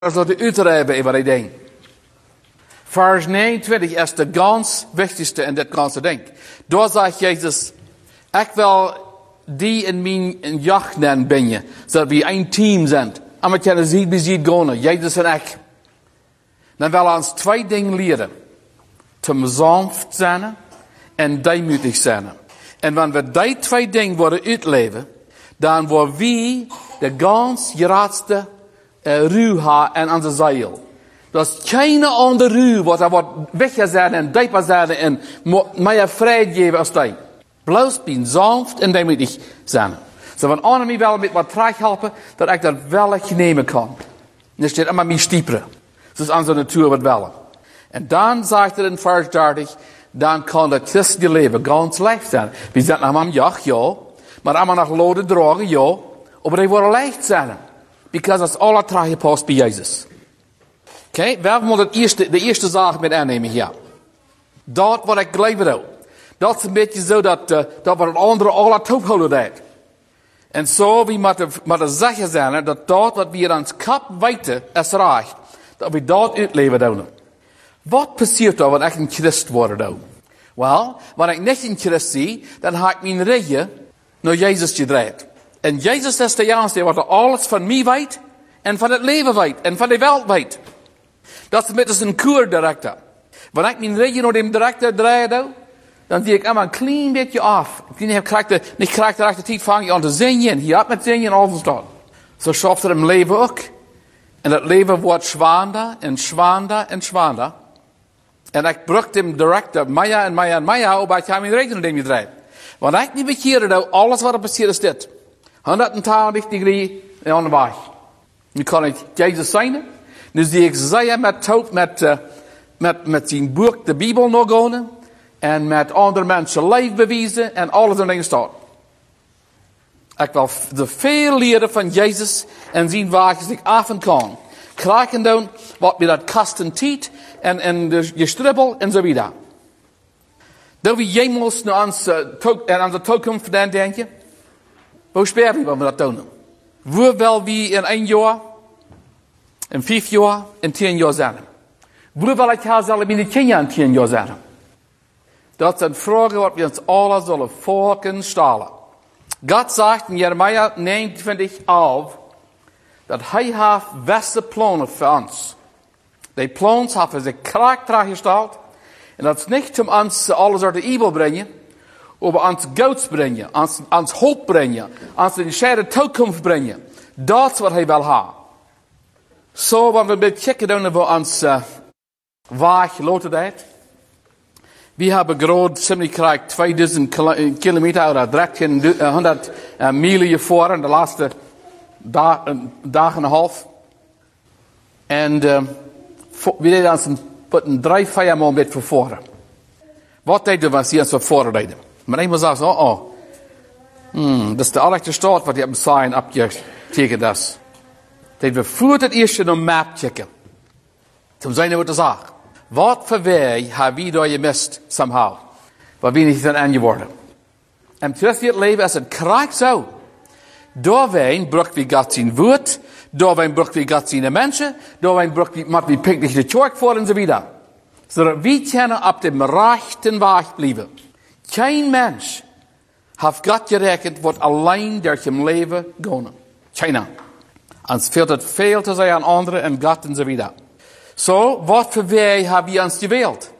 Also de uitrijden over die ding. Vers 29 is de ganz wichtigste in dit ganze ding. Daar zegt Jezus, ik wil die in mijn jacht nemen ben je, zodat we een team zijn. En we kunnen zien wie ziet gaan, Jezus en ik. Dan willen we ons twee dingen leren. Te sanft zijn en deemutig zijn. En wanneer we die twee dingen worden uitleven, dan worden we de ganz grootste ruw en onze zeil. Dat is geen andere ruw wat er wordt weggezet en dieper zetten en meer vrijheid geven als die. Bloos ben sanft en deemutig zijn. Zo van anderen mij wel met wat terughelpen, dat ik dat wel nemen kan. En er staat immer meer stieperen. Dat is onze natuur wat willen. En dan zegt er in vers 30, dan kan het christelijke leven ganz leicht zijn. We zijn allemaal jacht, ja. Maar allemaal nog loden dragen, ja. Maar die worden leicht zijn. Because dat is alle teruggepast bij Jezus. Oké, we moeten de eerste zaak met aannemen hier. Dat wat ik geleverd heb. Dat is een beetje zo dat wat het andere alle toephouden deed. En zo, we moeten zeggen zijn dat wat we aan ons kap weten is recht. Dat we dat uitleven doen. Wat passiert er wanneer ik een Christ word? Wel, wanneer ik niet een Christ zie, dan ga ik mijn regen naar Jezus gedraaid. En Jezus is de enige wat alles van mij weet, en van het leven weet, en van de wereld weet. Dat is met een kuurdirector. Wanneer ik mijn regen naar de director draai, dan zie ik allemaal een klein beetje af. Ik krijg de rechte tijd van je aan te zingen. Hier had met zingen en alles staat. Zo schaft er hem leven ook. En dat leven wordt zwaarder en zwaarder en zwaarder. En ik bracht hem director Maya en Maya en Maya, maar ik ga mijn regen naar de draai. Want ik niet bekeerde, alles wat er passiert is dit. 180 degree aan de weg. Nu kan ik Jezus zijn. Nu zie ik zij met zijn boek de Bijbel nog gaan. En met andere mensen leven bewijzen. En alles in dingen staat. Ik wil de veel leren van Jezus. En zien waar ik af en kan. Krijgen doen wat we dat kosten tijd. En de stribbel en zo weer. Dat we jemals naar onze toekomst denken. Hoe spelen we wat we dat doen? Waar wil we in 1 jaar, in 5 jaar, in 10 jaar zijn? Waar wil ik haar zelf in 10 jaar, in 10 jaar zijn? Dat zijn vragen wat we ons alle zullen volken stellen. God zegt in Jeremia 29, 11, dat hij heeft beste plannen voor ons. Die plannen hebben zich karakter gesteld. En dat is niet om ons alles uit de evil brengen. Over ons goeds brengen, ons hoop brengen, ons in de toekomst brengen. Dat is wat hij wil hebben. Zo, wanneer we kijken doen we ons weg laten dat. We hebben groot, ziemlich krijg 2000 kilometer, oder 1300 mijlen voor in de laatste dag en een half. En we deden ons een 3-4 maanden met vervoeren. Wat deden we als ons vervoeren deden? Maar ik moet zeggen, dat is de allereerste staat wat je hebt zijn opgetekend dat. Dat we voert het eerst een map checken. Toen zijn we wat te zeggen. Wat voor weg hebben we daar gemist, somehow? Waar we niet zijn aangeworden. En terug in het leven is het krijg zo. Doorwijn brukt we God zijn woord. Doorwijn brukt we God zijn mensen. Doorwijn brukt we pinklich de kerk voor en zo weer. Zodat we kunnen op de rechten weg blijven. Geen mens heeft God gerekend wat alleen door zijn leven gaan. Keiner. Ons fehlt het veel te zijn aan anderen en God en zo weer. Zo, wat voor wij hebben we ons gewählt?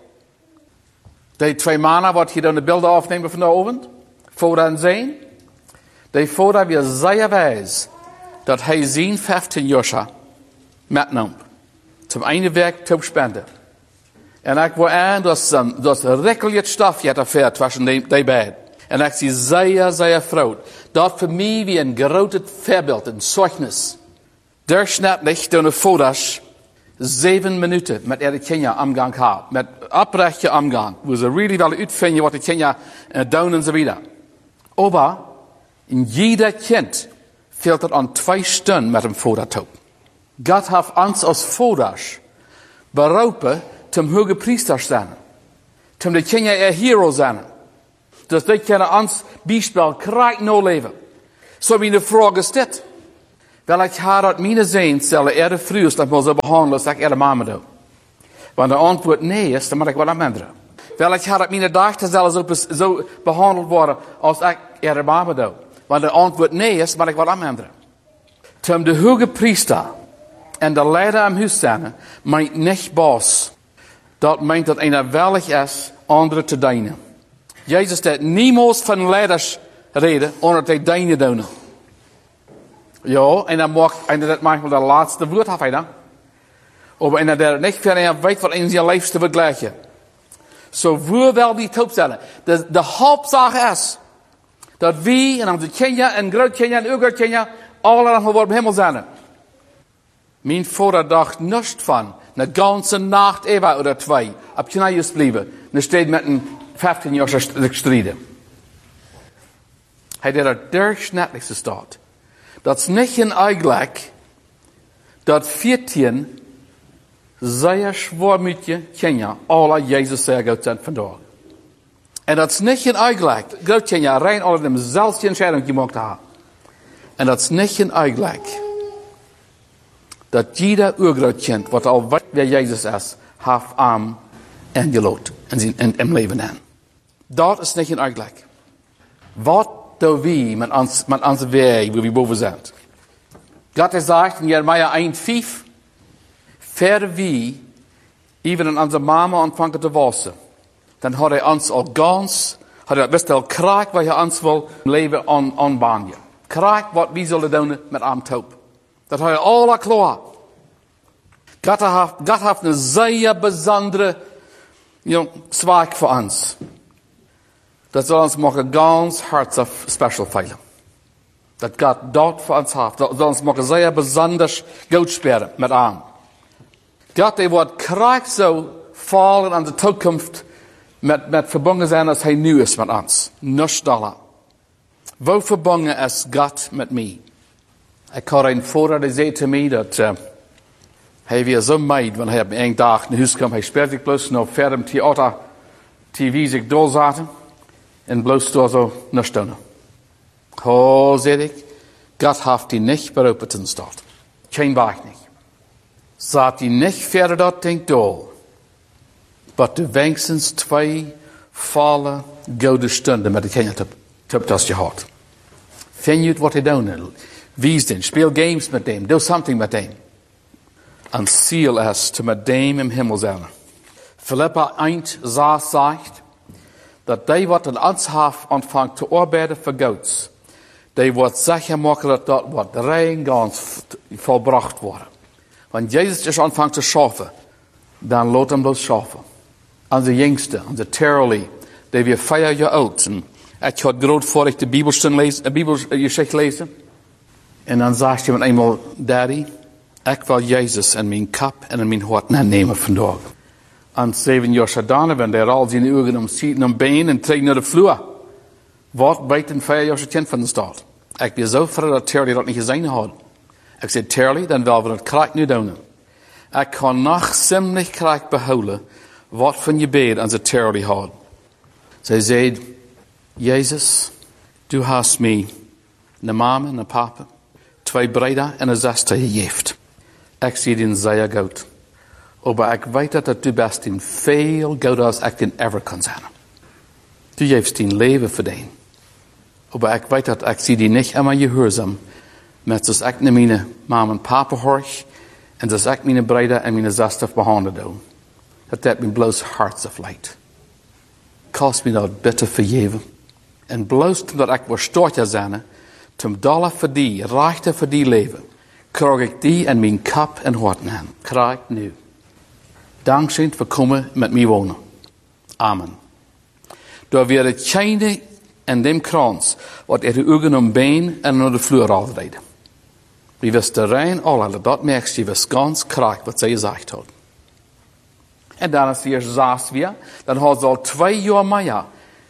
Die 2 mannen wat je dan de beelden afnemen vanavond, voor en zijn, die voordat we zeer wijs dat hij zijn 15 jaar metnam, zum einde werk te spenden. En ik wil aan dat rekelijk stof je ervaart tussen die beiden. En ik zie zeer, zeer vrolijk. Dat voor mij wie een groot voorbeeld, een zeugnis. Durchschnittlich door de foto's 7 minuten met de Kenia omgang had. Met oprechte omgang. Wo ze really willen uitvinden wat de Kenia doen en zo weer. Maar in jeder kind fehlt het aan 2 stunden met een foto. God heeft ons als foto's beroepen zum hoge priester zijn. Zum de Kenia hero zijn. Dus die kunnen ons bijspel krijgen no leven. Zo wie de vraag is dit. Wel, ik haar uit mijn zin zullen eerder vroeg dat we zo behandelen als ik eerder mama doe. Want de antwoord nee is, dan moet ik wat amenderen. Wel, ik haar uit mijn dachten zullen zo behandeld worden als ik eerder mama doe. Want de antwoord nee is, moet ik wat amenderen. Toen de hoge priester en de leider am huis zijn, meint niet boos. Dat meint dat einer wellig is, anderen te dienen. Jezus deed niemals van leiders reden, onder te dienen doen. Ja, en dan mag dat manchmal de laatste woord hebben. Maar einer der niet verder weet wat in zijn leefste wordt gleichen. Zo wo wel die opstellen. De hoofdzaak is dat wij en onze kinderen en grootkinderen en uw-grootkinderen allemaal worden op hemel zijn. Mijn vader dacht niets van. Een ganze nacht even oder twee. Op knieën blijven. Dan steed met een 15 jaar strijden. Hij deed er durchschnittelijkste staat. Dat is niet in eigenlijk dat 14 zeer zwaarmoedige kinderen alle Jezus zeer goed zijn vandaag. En dat is niet in eigenlijk. Grootkinderen rein alle dezelfde entscheiding gemaakt hebben. En dat is niet in eigenlijk. Dat jeder oergrootkind, wat al weet wie Jezus is, heeft aan en geloot en leven aan. Dat is niet in eigenlijk. Wat doen we met onze weg, waar we boven zijn? God zegt in Jeremia 1,5, verder wie, even in onze mama ontvangen te wassen, dan had hij ons al gans, had hij best al kraak waar hij ons wil leven aanbanen. Kraak wat we zullen doen met aan top. Dat had hij al klaar. God heeft een zeer bijzondere zwaak voor ons. Dat zal ons mogen ganz hart special feilen. Dat God dat voor ons heeft. Dat zal ons mogen zeer bijzonder goed spelen met aan. God die wordt kracht zo vallen aan de toekomst met verbonden zijn als hij nu is met ons. Niets dollar. Wo verbonden is God met mij? Ik had een vader die zei te mij dat hij weer zo meid, want hij op een dag naar huis kwam. Hij speelde zich bloos naar verder theater, tv zich doorzaten en bloos door zo naar stonden. Oh, zei ik, God heeft die niet beroepen ten staat. Geen wacht niet. Zat die niet verder dat denkt door. Maar de wenigstens 2 volle gouden stunden met de kinderen op dat je had. Vind je het wat hij doen? Wies den, speel games met hem, doe something met hem. En ziel is te met hem im Himmel zijn. Philippa 1 zegt dat die wat in ons heeft ontvangt te arbeiden voor Gods, die wordt zeker maken dat dat wat rein gans volbracht worden. Want Jezus is ontvangt te schaffen, dan laat hem dat schaffen. Onze jongste, onze Terrely, die weer 5 jaar oud. En ik had groot voor ik de Bibelgeschichte lezen. En dan zegt je met eenmaal, Daddy, ik wil Jezus in mijn kap en in mijn hart nemen vandaag. En 7 jaar gedaan, wenn der al zijn ogen om zitten om been en trekt naar de vloer. Wat weet een 5 jaar kind van de stad? Ik ben zo vrij dat Terrely dat niet gezien had. Ik zei, Terrely, dan willen we het krijg nu doen. Ik kan nog ziemlich krijg behouden wat van je bed aan ze Terrely had. Zij zei, Jezus, du hast mij een mama en een papa, 2 brüder en een zuster gegeven. Ik zie den zeer goed. Maar ik weet dat du best in veel goeder als ik den ever kan zijn. Du geeft den leven voor den. Maar ik weet dat ik zie die niet immer gehoorzaam, met zoals ik naar mijn mama en papa hoor, en zoals ik mijn brüder en mijn zuster behandeld doe. Dat me bloos hartevleid. Kost me dat bitter vergeven. En bloos omdat ik was stortje zijn, zum dollar voor die, rechter voor die leven, krijg ik die in mijn kap en hart aan. Krijg ik nu. Dankzij voor komen met mij wonen. Amen. Door weer het schijnen en dem krans, wat de ogen om been en naar de vloer al rijden. Wie wist de rein al, dat merkst je wist ganz krijg wat zij gezegd had. En dan is hier zaast weer, dan had ze al 2 jaar meer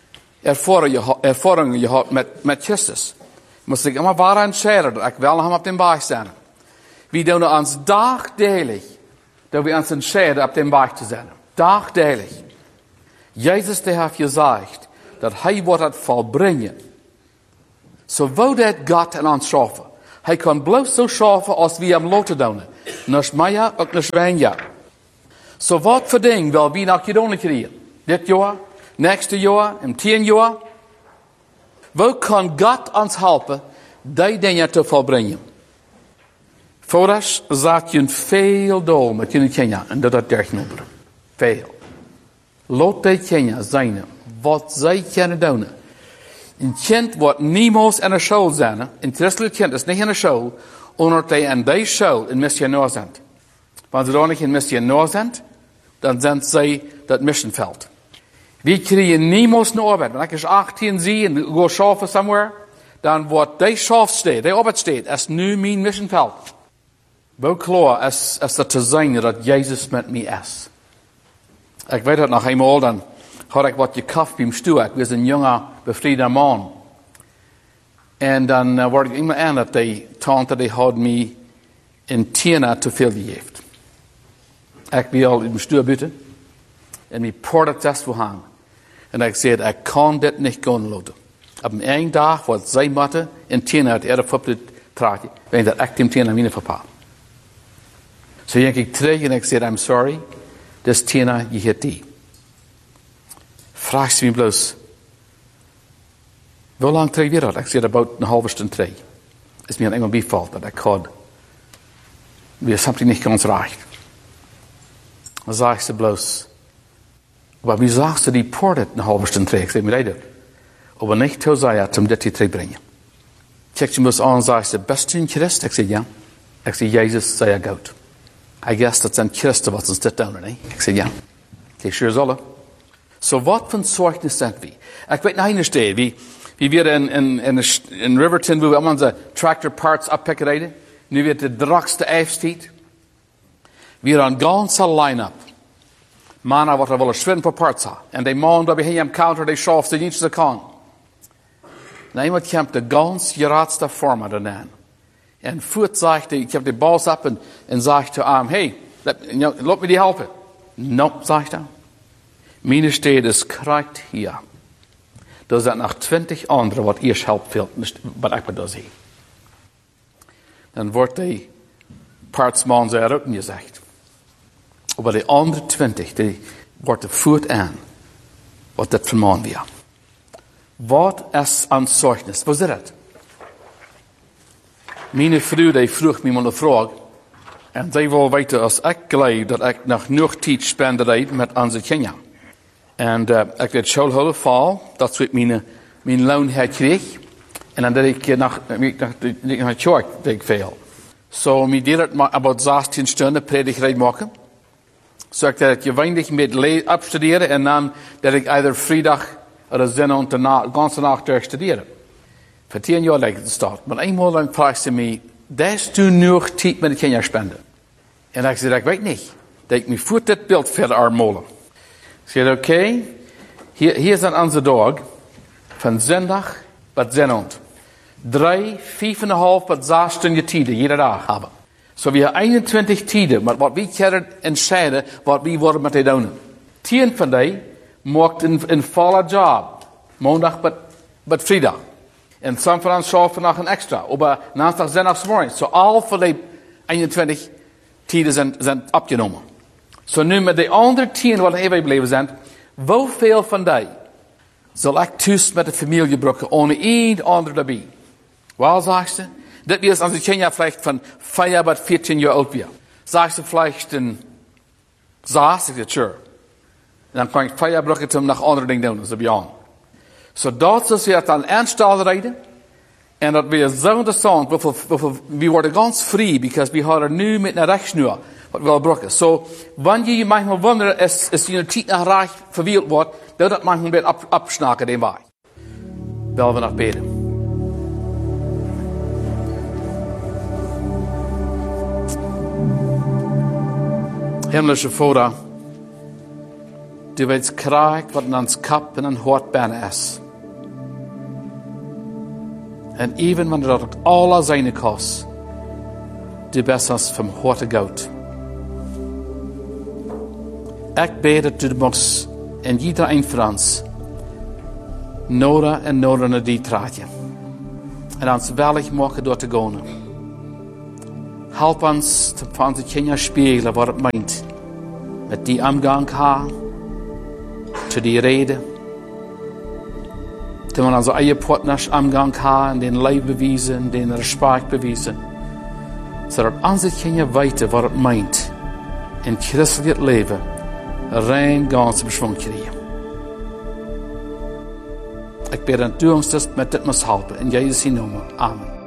ervaringen gehad met Christus. Moest ik immer waar entscheiden, dat ik wel hem op den Berg zijn. We doen ons dagdelig, dat we ons entscheiden op den Berg te zijn. Dagdelig. Jezus die heeft gezegd, dat hij wordt het volbrengen. Zo wou dat God in ons schaffen. Hij kan bloos zo schaven als we hem laten doen. Naar Maya ook naar Zwijnja. Zo wat voor ding wil we naar Makedonië krijgen? Dit jaar, nächste jaar, in 10 jaar. Hoe kan God ons helpen die dingen te volbrengen? Voordat zat je veel doel met je Kenia en dat 13 over. Veel. Laat die Kenia zijn wat zij kunnen doen. Een kind wordt niemals in een school zijn. Een christelijk kind is niet in een school, omdat hij in die school in missionair zijn. Wanneer ze dan niet in missionair zijn, dan zijn zij dat missionveld. We krijgen niemals een arbeid. Wanneer ik 18 zie en go schaffen somewhere, dan wordt die schafsteed, die arbeidsteed, is nu mijn missionveld. Wel klaar is dat te zijn dat Jezus met mij is. Ik weet het nog eenmaal, dan had ik wat gekocht bij hem stoel. Ik was een jonge, bevriende man. En dan word ik iemand aan dat die tante die had mij in Tiena te veel gegeven. Ik wil in mijn stoel buiten. En mijn poort het voor hangen. En ik zei, ik kan dit niet gaan laten. Op een dag wat zij moeten in Tiena het eerder voor het traatje. Weet dat ik die Tiena niet verpaal. Zo ging ik terug en ik zei, I'm sorry. Dus Tiena, je hebt die. Vraag ze me bloos. Hoe lang terug weer dat? Ik zei, about een halve stund terug. Is mir eenmaal bevalt dat ik had. Weer something niet ganz recht. Dan zei ze bloos. Maar wie sagst du die poort een halve stund terug? Ik zei, mir dat. Aber nicht zu sein, um dit hier terugbrengen. Kijk je me eens aan en zei ze, best u een Christ? Ik zei, ja. Ik zei, Jezus zei je goed. I guess dat zijn Christen wat ons dit doen, nee? Ik zei, ja. Kijk, sure zullen. So wat voor zorgnis zijn we? Ik weet nog een steed. We weer in Riverton, waar we allemaal onze tractor parts oppikken rijden. Nu weer de dragste eifstiet. We een ganse line-up. Mannen wat er wel een schwinn voor parts had. En die man, dat we hier am counter, die schafte niet te kan. En iemand komt de ganz geraadste vorm eraan. En voet zegt, ik heb de bals op en zegt te hem, hey, laat me die helpen. Nope, zegt hij. Mijn steed is krijgt hier. Er zijn nog 20 anderen wat eerst helpt veel, wat ik bedoel zie. Dan wordt die partsman zijn ook niet gezegd. Maar die andere 20, die wordt de voet aan. Wat dit vermaan weer. Wat is een zorgnis? Wat is dat? Mijn vrouw die vroeg me een vraag. En zij wil weten als ik geloof dat ik nog genoeg tijd spendeer met onze kinderen. En ik werd zo heel val dat ik mijn loon herkreeg. En dan deed ik naar de kerk veel. Zo, ik deed het maar about 16 stunden predigrijd maken. Zo ik dat je weinig met afstuderen en dan dat ik either vrijdag of zondag de ganze nacht durchstuderen. Voor 10 jaar lijkt het staat. Maar eenmaal dan vraagt ze me, is toen nog tijd met de kinderen spenden? En ik zei, ik weet niet. Dat ik me voet dit beeld verder armolen. Ik zei, oké, hier zijn onze dag. Van zondag tot zondag. 3, 5,5 tot 6 stunden tijden, iedere dag hebben. Zo we hebben 21 tijden, maar wat we kunnen entscheiden, wat we worden met die doen. 10 van die maakt een volle job. Maandag tot vrijdag. En soms van ons schaffen nog een extra. Maar naast zondags morgens. Zo al van die 21 tijden zijn opgenomen. Zo nu met de andere 10 wat even gebleven zijn, hoeveel van die zal ik thuis met de familie brokken, ohne één ander daarbij? Wel, zegt ze, dit is als een kind vielleicht van 5 tot 14 jaar oud weer. Zegt ze vielleicht een 6, ik zeg, sure. En dan kan ik 5 jaar brokken om nog andere dingen doen, zo beyond. Zo dat is weer dan aanstel rijden. En dat weer zo interessant, we worden ganz vrij, because we hadden nu met een rechtsnuur, wat wel brokken. Zo, wanneer je manchmal wonderen, is je tijd nog recht verwield wordt, dat manchmal weer opsnaken den weg. Wel we nog beden. Himmlische Vader, du weet krijg wat in ons kap en een hart bijna is. En even wanneer dat het alle zijn kost, du bent ons van harte goed. Ik bid dat du moest in iedereen van ons nodig en nodig naar die traatje. En ons welig maken door te gaan. Help ons van onze kinderen spiegelen wat het meint. Met die omgang te die reden. Toen we onze eigen partners omgang en den lief bewijzen, den respect bewijzen. Zodat onze kinderen weten wat het meint. In christelijk leven rein ganse beschwung krijgen. Ik bid dat u ons met dit moet helpen. In Jezus' naam. Amen.